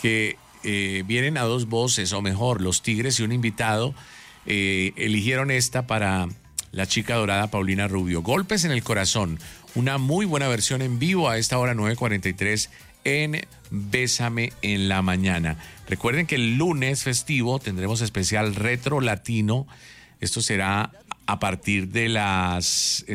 que vienen a dos voces, o mejor, los Tigres y un invitado eligieron esta para la chica dorada Paulina Rubio. Golpes en el corazón, una muy buena versión en vivo a esta hora 9:43 en Bésame en la Mañana. Recuerden que el lunes festivo tendremos especial retro latino. Esto será a partir de las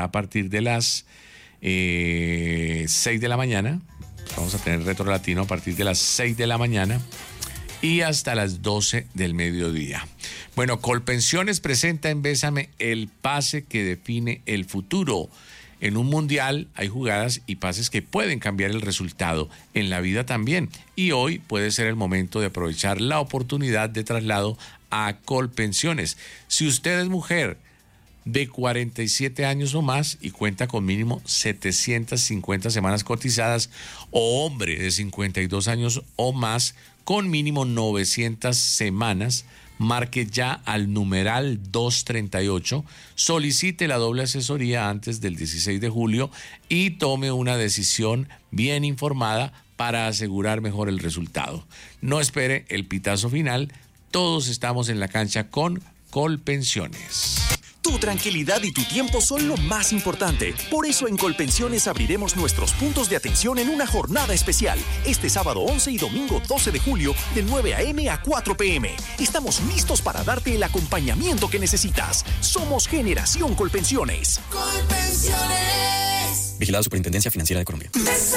6 de la mañana. Vamos a tener retro latino a partir de las 6 de la mañana y hasta las 12 del mediodía. Bueno, Colpensiones presenta en Bésame el pase que define el futuro. En un mundial hay jugadas y pases que pueden cambiar el resultado, en la vida también. Y hoy puede ser el momento de aprovechar la oportunidad de traslado a Colpensiones. Si usted es mujer de 47 años o más y cuenta con mínimo 750 semanas cotizadas, o hombre de 52 años o más con mínimo 900 semanas, marque ya al numeral 238, solicite la doble asesoría antes del 16 de julio y tome una decisión bien informada para asegurar mejor el resultado. No espere el pitazo final, todos estamos en la cancha con Colpensiones. Tu tranquilidad y tu tiempo son lo más importante. Por eso en Colpensiones abriremos nuestros puntos de atención en una jornada especial. Este sábado 11 y domingo 12 de julio, de 9 a.m. a 4 p.m. Estamos listos para darte el acompañamiento que necesitas. Somos Generación Colpensiones. Colpensiones. Vigilado Superintendencia Financiera de Colombia.